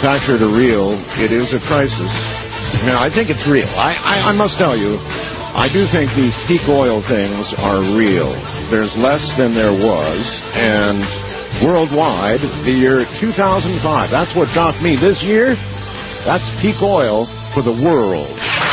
manufactured or real, it is a crisis. Now, I think it's real. I must tell you, I do think these peak oil things are real. There's less than there was, and worldwide, the year 2005, that's what shocked me. This year, that's peak oil for the world.